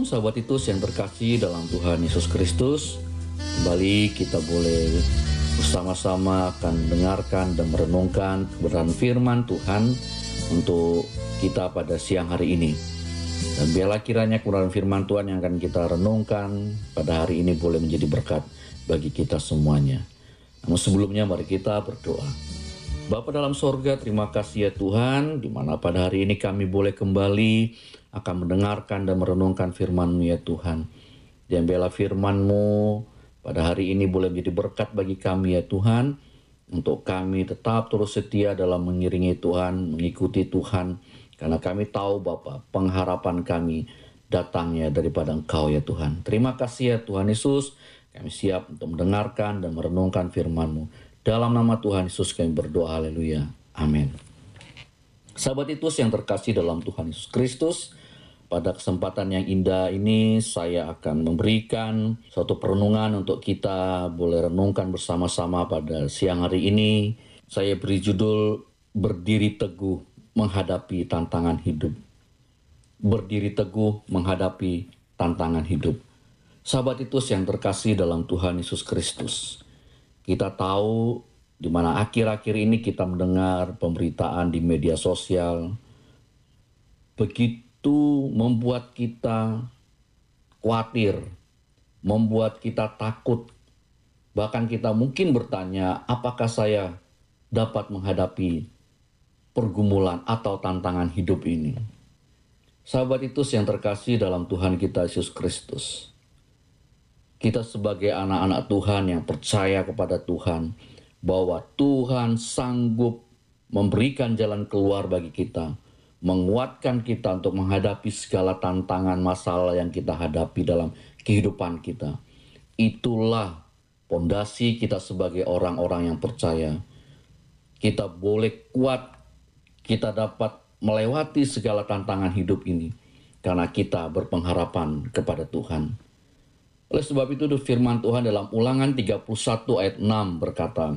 Shalom sahabat Titus yang terkasih dalam Tuhan Yesus Kristus. Kembali kita boleh bersama-sama akan mendengarkan dan merenungkan kebenaran firman Tuhan untuk kita pada siang hari ini. Dan biarlah kiranya kebenaran firman Tuhan yang akan kita renungkan pada hari ini boleh menjadi berkat bagi kita semuanya. Namun sebelumnya mari kita berdoa. Bapa dalam sorga, terima kasih ya Tuhan, di mana pada hari ini kami boleh kembali akan mendengarkan dan merenungkan firman-Mu ya Tuhan. Dan biarlah firman-Mu pada hari ini boleh menjadi berkat bagi kami ya Tuhan, untuk kami tetap terus setia dalam mengiringi Tuhan, mengikuti Tuhan, karena kami tahu Bapa, pengharapan kami datangnya daripada Engkau ya Tuhan. Terima kasih ya Tuhan Yesus, kami siap untuk mendengarkan dan merenungkan firman-Mu. Dalam nama Tuhan Yesus kami berdoa, haleluya, amin. Sahabat Titus yang terkasih dalam Tuhan Yesus Kristus, pada kesempatan yang indah ini saya akan memberikan suatu perenungan untuk kita boleh renungkan bersama-sama pada siang hari ini. Saya beri judul Berdiri Teguh Menghadapi Tantangan Hidup. Berdiri teguh menghadapi tantangan hidup. Sahabat Titus yang terkasih dalam Tuhan Yesus Kristus, kita tahu di mana akhir-akhir ini kita mendengar pemberitaan di media sosial begitu membuat kita khawatir, membuat kita takut. Bahkan kita mungkin bertanya, apakah saya dapat menghadapi pergumulan atau tantangan hidup ini? Sahabat Titus yang terkasih dalam Tuhan kita Yesus Kristus, kita sebagai anak-anak Tuhan yang percaya kepada Tuhan, bahwa Tuhan sanggup memberikan jalan keluar bagi kita, menguatkan kita untuk menghadapi segala tantangan masalah yang kita hadapi dalam kehidupan kita. Itulah pondasi kita sebagai orang-orang yang percaya. Kita boleh kuat, kita dapat melewati segala tantangan hidup ini, karena kita berpengharapan kepada Tuhan. Oleh sebab itu firman Tuhan dalam Ulangan 31 ayat 6 berkata,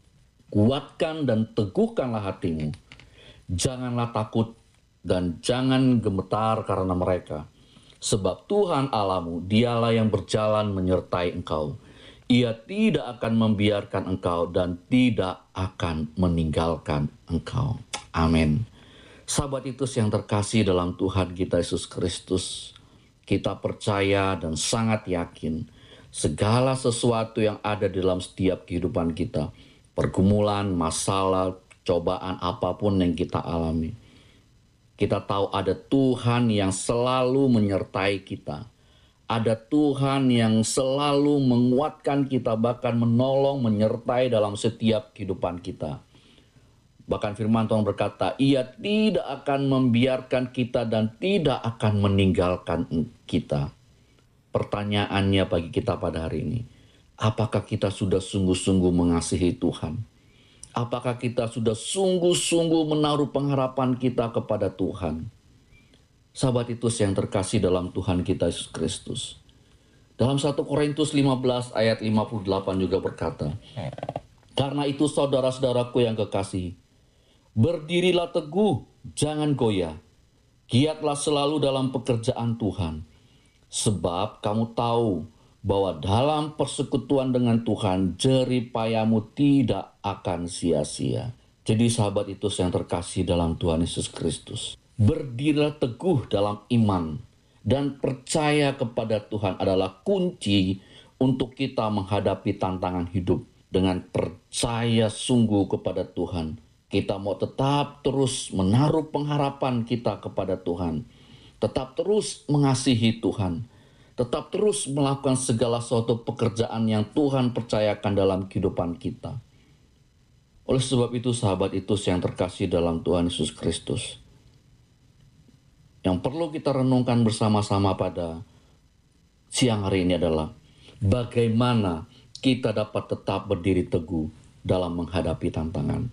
"Kuatkan dan teguhkanlah hatimu, janganlah takut dan jangan gemetar karena mereka. Sebab Tuhan Allahmu, dialah yang berjalan menyertai engkau. Ia tidak akan membiarkan engkau dan tidak akan meninggalkan engkau." Amin. Sahabat Titus yang terkasih dalam Tuhan kita Yesus Kristus, kita percaya dan sangat yakin segala sesuatu yang ada dalam setiap kehidupan kita, pergumulan, masalah, cobaan apapun yang kita alami, kita tahu ada Tuhan yang selalu menyertai kita. Ada Tuhan yang selalu menguatkan kita, bahkan menolong, menyertai dalam setiap kehidupan kita. Bahkan firman Tuhan berkata, Ia tidak akan membiarkan kita dan tidak akan meninggalkan kita. Pertanyaannya bagi kita pada hari ini, apakah kita sudah sungguh-sungguh mengasihi Tuhan? Apakah kita sudah sungguh-sungguh menaruh pengharapan kita kepada Tuhan? Sahabat Titus yang terkasih dalam Tuhan kita Yesus Kristus, dalam 1 Korintus 15 ayat 58 juga berkata, "Karena itu saudara-saudaraku yang kekasih, berdirilah teguh, jangan goyah. Giatlah selalu dalam pekerjaan Tuhan. Sebab kamu tahu bahwa dalam persekutuan dengan Tuhan, jerih payahmu tidak akan sia-sia." Jadi sahabat itu yang terkasih dalam Tuhan Yesus Kristus, berdirilah teguh dalam iman dan percaya kepada Tuhan adalah kunci untuk kita menghadapi tantangan hidup. Dengan percaya sungguh kepada Tuhan, kita mau tetap terus menaruh pengharapan kita kepada Tuhan, tetap terus mengasihi Tuhan, tetap terus melakukan segala suatu pekerjaan yang Tuhan percayakan dalam kehidupan kita. Oleh sebab itu sahabat itu yang terkasih dalam Tuhan Yesus Kristus, yang perlu kita renungkan bersama-sama pada siang hari ini adalah bagaimana kita dapat tetap berdiri teguh dalam menghadapi tantangan.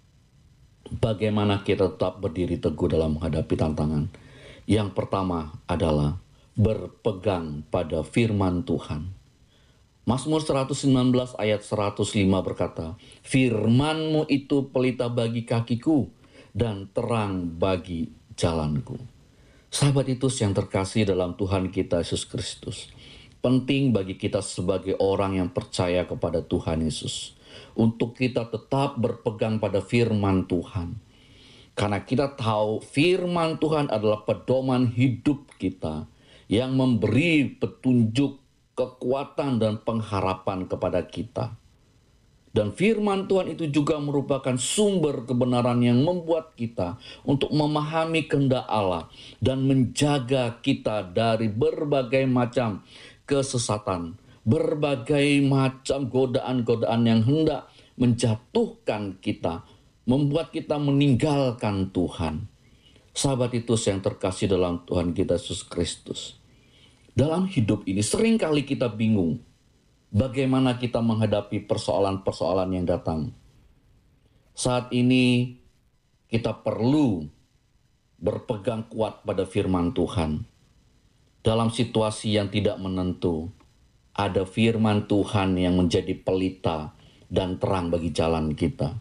Bagaimana kita tetap berdiri teguh dalam menghadapi tantangan? Yang pertama adalah berpegang pada firman Tuhan. Mazmur 119 ayat 105 berkata, "Firman-Mu itu pelita bagi kakiku dan terang bagi jalanku." Sahabat itu yang terkasih dalam Tuhan kita Yesus Kristus. Penting bagi kita sebagai orang yang percaya kepada Tuhan Yesus untuk kita tetap berpegang pada firman Tuhan. Karena kita tahu firman Tuhan adalah pedoman hidup kita yang memberi petunjuk, kekuatan, dan pengharapan kepada kita. Dan firman Tuhan itu juga merupakan sumber kebenaran yang membuat kita untuk memahami kehendak Allah dan menjaga kita dari berbagai macam kesesatan, berbagai macam godaan-godaan yang hendak menjatuhkan kita, membuat kita meninggalkan Tuhan. Sahabat itu yang terkasih dalam Tuhan kita Yesus Kristus. Dalam hidup ini seringkali kita bingung bagaimana kita menghadapi persoalan-persoalan yang datang. Saat ini kita perlu berpegang kuat pada firman Tuhan. Dalam situasi yang tidak menentu, ada firman Tuhan yang menjadi pelita dan terang bagi jalan kita.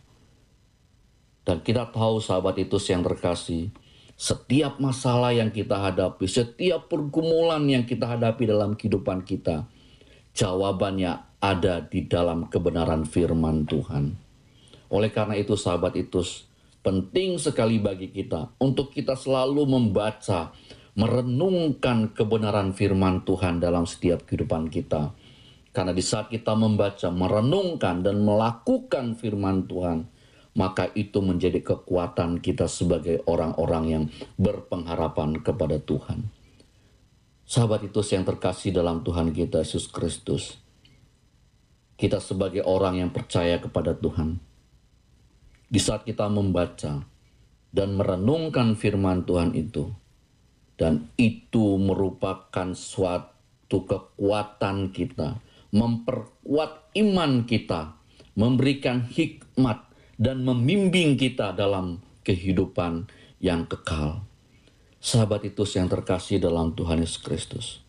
Dan kita tahu sahabat itu yang terkasih, setiap masalah yang kita hadapi, setiap pergumulan yang kita hadapi dalam kehidupan kita, jawabannya ada di dalam kebenaran firman Tuhan. Oleh karena itu sahabat itu penting sekali bagi kita untuk kita selalu membaca, merenungkan kebenaran firman Tuhan dalam setiap kehidupan kita. Karena di saat kita membaca, merenungkan dan melakukan firman Tuhan, maka itu menjadi kekuatan kita sebagai orang-orang yang berpengharapan kepada Tuhan. Sahabat itu yang terkasih dalam Tuhan kita Yesus Kristus. Kita sebagai orang yang percaya kepada Tuhan, di saat kita membaca dan merenungkan firman Tuhan itu, dan itu merupakan suatu kekuatan kita, memperkuat iman kita, memberikan hikmat dan membimbing kita dalam kehidupan yang kekal. Sahabat itu yang terkasih dalam Tuhan Yesus Kristus.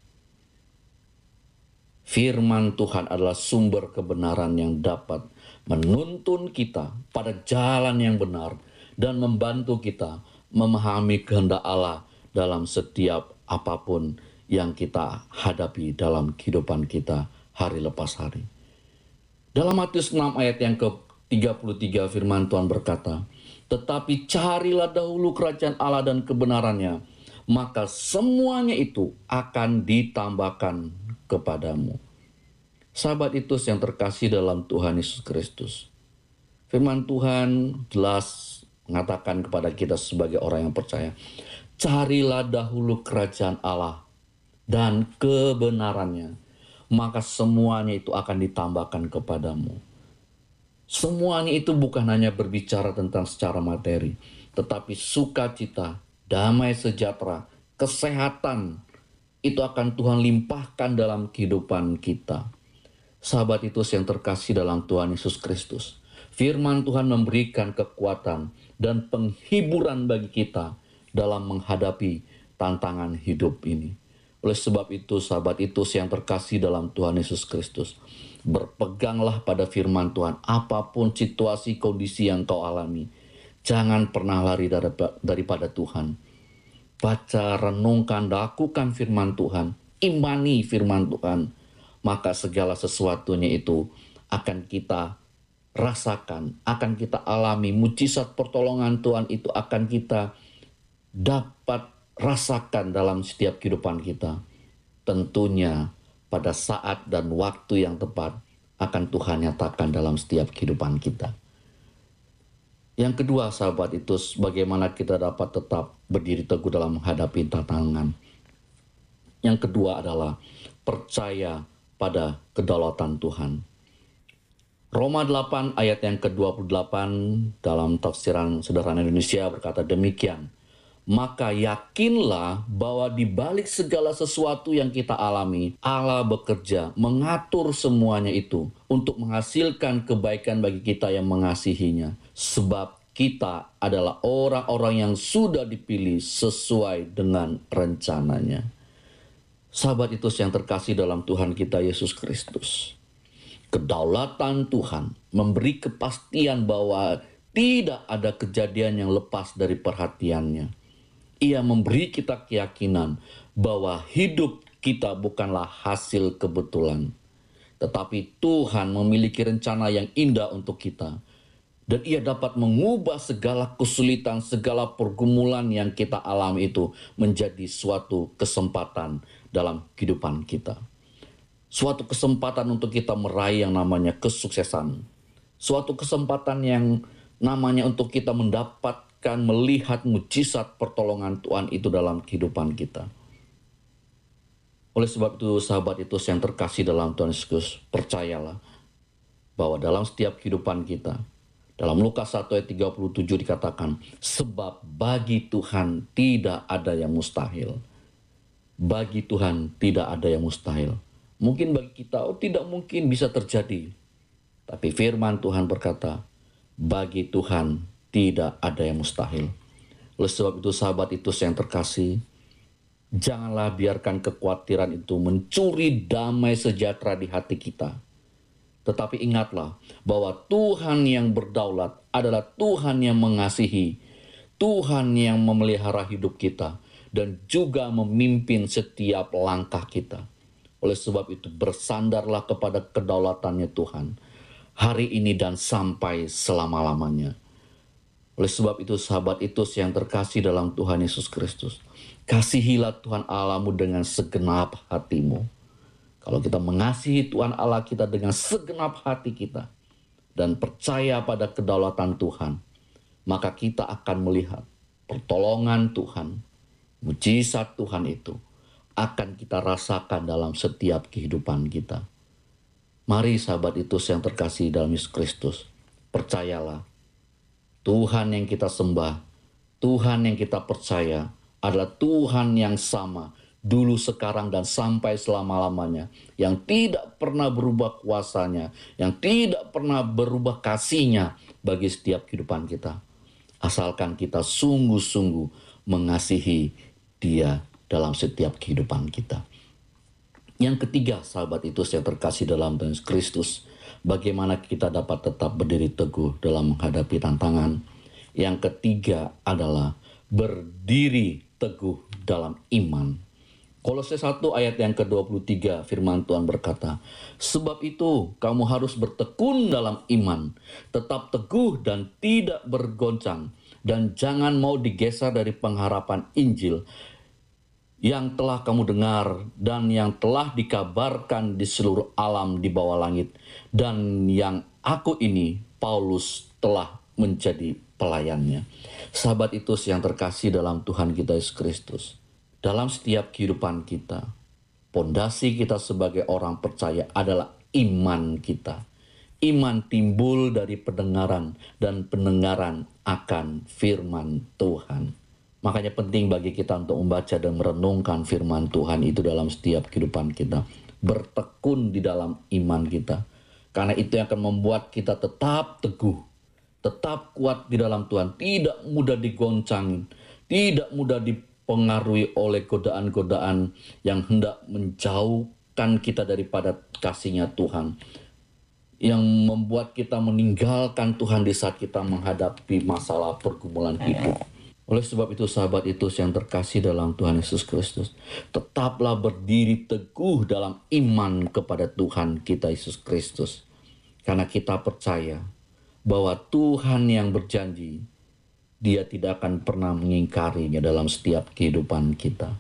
Firman Tuhan adalah sumber kebenaran yang dapat menuntun kita pada jalan yang benar dan membantu kita memahami kehendak Allah dalam setiap apapun yang kita hadapi dalam kehidupan kita hari lepas hari. Dalam Matius 6 ayat yang ke-33 firman Tuhan berkata, "Tetapi carilah dahulu kerajaan Allah dan kebenarannya, maka semuanya itu akan ditambahkan kepadamu." Sahabat itu yang terkasih dalam Tuhan Yesus Kristus. Firman Tuhan jelas mengatakan kepada kita sebagai orang yang percaya, carilah dahulu kerajaan Allah dan kebenarannya, maka semuanya itu akan ditambahkan kepadamu. Semuanya itu bukan hanya berbicara tentang secara materi, tetapi sukacita, damai sejahtera, kesehatan, itu akan Tuhan limpahkan dalam kehidupan kita. Sahabat itu yang terkasih dalam Tuhan Yesus Kristus. Firman Tuhan memberikan kekuatan dan penghiburan bagi kita dalam menghadapi tantangan hidup ini. Oleh sebab itu, sahabat itu yang terkasih dalam Tuhan Yesus Kristus, berpeganglah pada firman Tuhan apapun situasi kondisi yang kau alami. Jangan pernah lari daripada Tuhan. Baca, renungkan, lakukan firman Tuhan, imani firman Tuhan, maka segala sesuatunya itu akan kita rasakan, akan kita alami. Mujizat pertolongan Tuhan itu akan kita dapat rasakan dalam setiap kehidupan kita. Tentunya pada saat dan waktu yang tepat akan Tuhan nyatakan dalam setiap kehidupan kita. Yang kedua sahabat itu, bagaimana kita dapat tetap berdiri teguh dalam menghadapi tantangan. Yang kedua adalah percaya pada kedaulatan Tuhan. Roma 8 ayat yang ke-28 dalam tafsiran Sederhana Indonesia berkata demikian. Maka yakinlah bahwa di balik segala sesuatu yang kita alami, Allah bekerja mengatur semuanya itu untuk menghasilkan kebaikan bagi kita yang mengasihinya. Sebab kita adalah orang-orang yang sudah dipilih sesuai dengan rencananya. Sahabat itu yang terkasih dalam Tuhan kita Yesus Kristus. Kedaulatan Tuhan memberi kepastian bahwa tidak ada kejadian yang lepas dari perhatiannya. Ia memberi kita keyakinan bahwa hidup kita bukanlah hasil kebetulan, tetapi Tuhan memiliki rencana yang indah untuk kita. Dan ia dapat mengubah segala kesulitan, segala pergumulan yang kita alami itu menjadi suatu kesempatan dalam kehidupan kita. Suatu kesempatan untuk kita meraih yang namanya kesuksesan. Suatu kesempatan yang namanya untuk kita mendapatkan melihat mujizat pertolongan Tuhan itu dalam kehidupan kita. Oleh sebab itu, sahabat itu yang terkasih dalam Tuhan Yesus, percayalah bahwa dalam setiap kehidupan kita, dalam Lukas 1 ayat 37 dikatakan, sebab bagi Tuhan tidak ada yang mustahil. Bagi Tuhan tidak ada yang mustahil. Mungkin bagi kita, tidak mungkin bisa terjadi. Tapi firman Tuhan berkata, bagi Tuhan tidak ada yang mustahil. Oleh sebab itu, sahabat itu yang terkasih, janganlah biarkan kekhawatiran itu mencuri damai sejahtera di hati kita. Tetapi ingatlah bahwa Tuhan yang berdaulat adalah Tuhan yang mengasihi, Tuhan yang memelihara hidup kita, dan juga memimpin setiap langkah kita. Oleh sebab itu bersandarlah kepada kedaulatannya Tuhan, hari ini dan sampai selama-lamanya. Oleh sebab itu sahabat itu yang terkasih dalam Tuhan Yesus Kristus, kasihilah Tuhan Allahmu dengan segenap hatimu. Kalau kita mengasihi Tuhan Allah kita dengan segenap hati kita dan percaya pada kedaulatan Tuhan, maka kita akan melihat pertolongan Tuhan, mujizat Tuhan itu akan kita rasakan dalam setiap kehidupan kita. Mari sahabat itu yang terkasih dalam Yesus Kristus, percayalah Tuhan yang kita sembah, Tuhan yang kita percaya adalah Tuhan yang sama dulu, sekarang, dan sampai selama-lamanya, yang tidak pernah berubah kuasanya, yang tidak pernah berubah kasihnya bagi setiap kehidupan kita. Asalkan kita sungguh-sungguh mengasihi Dia dalam setiap kehidupan kita. Yang ketiga, sahabat itu yang terkasih dalam Tuhan Kristus, bagaimana kita dapat tetap berdiri teguh dalam menghadapi tantangan. Yang ketiga adalah berdiri teguh dalam iman. Kolose 1 ayat yang ke-23 firman Tuhan berkata, sebab itu kamu harus bertekun dalam iman, tetap teguh dan tidak bergoncang, dan jangan mau digeser dari pengharapan Injil yang telah kamu dengar dan yang telah dikabarkan di seluruh alam di bawah langit, dan yang aku ini, Paulus, telah menjadi pelayannya. Sahabat itu yang terkasih dalam Tuhan kita Yesus Kristus, dalam setiap kehidupan kita, pondasi kita sebagai orang percaya adalah iman kita. Iman timbul dari pendengaran, dan pendengaran akan firman Tuhan. Makanya penting bagi kita untuk membaca dan merenungkan firman Tuhan itu dalam setiap kehidupan kita. Bertekun di dalam iman kita. Karena itu yang akan membuat kita tetap teguh, tetap kuat di dalam Tuhan. Tidak mudah digoncangin, tidak mudah dipengaruhi oleh godaan-godaan yang hendak menjauhkan kita daripada kasih-Nya Tuhan, yang membuat kita meninggalkan Tuhan di saat kita menghadapi masalah pergumulan hidup. Oleh sebab itu sahabat itu yang terkasih dalam Tuhan Yesus Kristus, tetaplah berdiri teguh dalam iman kepada Tuhan kita Yesus Kristus. Karena kita percaya bahwa Tuhan yang berjanji, Dia tidak akan pernah mengingkarinya dalam setiap kehidupan kita.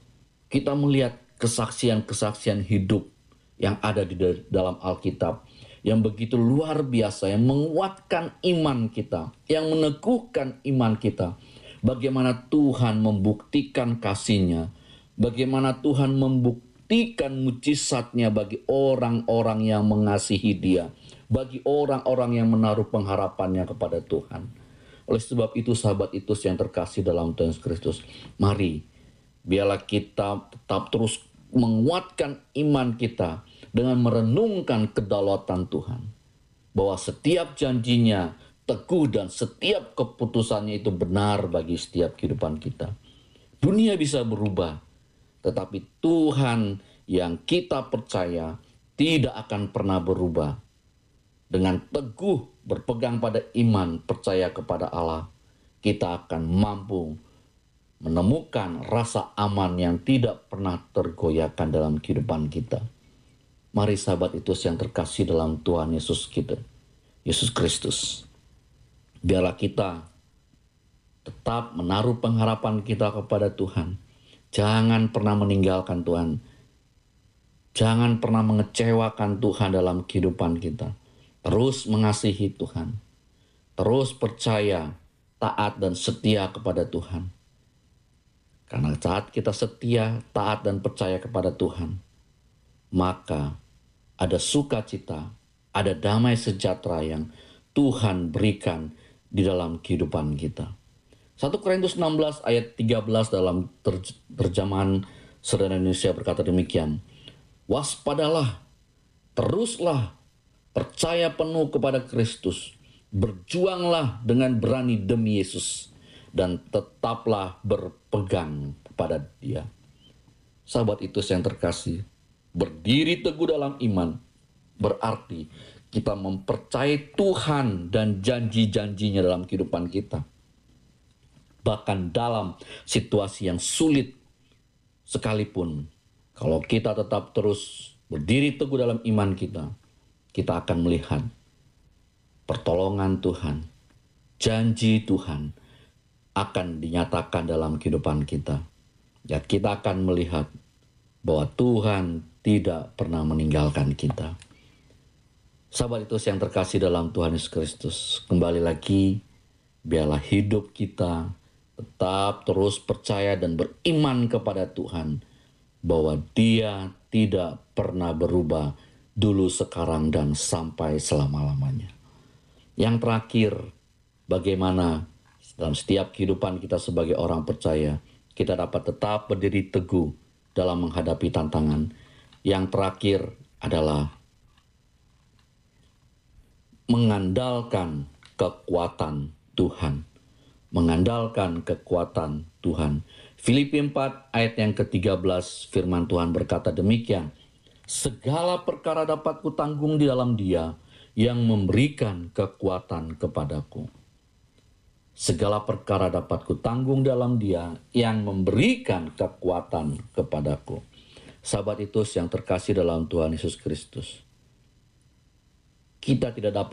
Kita melihat kesaksian-kesaksian hidup yang ada di dalam Alkitab, yang begitu luar biasa, yang menguatkan iman kita, yang meneguhkan iman kita. Bagaimana Tuhan membuktikan kasih-Nya, bagaimana Tuhan membuktikan mujizat-Nya bagi orang-orang yang mengasihi Dia, bagi orang-orang yang menaruh pengharapannya kepada Tuhan. Oleh sebab itu sahabat itu yang terkasih dalam Tuhan Kristus, mari biarlah kita tetap terus menguatkan iman kita dengan merenungkan kedaulatan Tuhan, bahwa setiap janjinya teguh dan setiap keputusannya itu benar bagi setiap kehidupan kita. Dunia bisa berubah, tetapi Tuhan yang kita percaya tidak akan pernah berubah. Dengan teguh berpegang pada iman, percaya kepada Allah, kita akan mampu menemukan rasa aman yang tidak pernah tergoyahkan dalam kehidupan kita. Mari sahabat itu yang terkasih dalam Tuhan Yesus kita, Yesus Kristus. Biarlah kita tetap menaruh pengharapan kita kepada Tuhan. Jangan pernah meninggalkan Tuhan. Jangan pernah mengecewakan Tuhan dalam kehidupan kita. Terus mengasihi Tuhan. Terus percaya, taat dan setia kepada Tuhan. Karena saat kita setia, taat dan percaya kepada Tuhan, maka ada sukacita, ada damai sejahtera yang Tuhan berikan di dalam kehidupan kita. 1 Korintus 16 ayat 13 dalam terjemahan Sederhana Indonesia berkata demikian. Waspadalah, teruslah, percaya penuh kepada Kristus, berjuanglah dengan berani demi Yesus, dan tetaplah berpegang kepada Dia. Sahabat itu yang terkasih, berdiri teguh dalam iman berarti kita mempercayai Tuhan dan janji-janjinya dalam kehidupan kita. Bahkan dalam situasi yang sulit sekalipun, kalau kita tetap terus berdiri teguh dalam iman kita, kita akan melihat pertolongan Tuhan, janji Tuhan akan dinyatakan dalam kehidupan kita. Ya, kita akan melihat bahwa Tuhan tidak pernah meninggalkan kita. Sahabat itu yang terkasih dalam Tuhan Yesus Kristus, kembali lagi, biarlah hidup kita tetap terus percaya dan beriman kepada Tuhan, bahwa Dia tidak pernah berubah dulu, sekarang, dan sampai selama-lamanya. Yang terakhir, bagaimana dalam setiap kehidupan kita sebagai orang percaya, kita dapat tetap berdiri teguh dalam menghadapi tantangan. Yang terakhir adalah mengandalkan kekuatan Tuhan. Mengandalkan kekuatan Tuhan. Filipi 4 ayat yang ke-13 firman Tuhan berkata demikian. Segala perkara dapat kutanggung di dalam Dia yang memberikan kekuatan kepadaku. Segala perkara dapat kutanggung dalam Dia yang memberikan kekuatan kepadaku. Sahabat itu yang terkasih dalam Tuhan Yesus Kristus, kita tidak dapat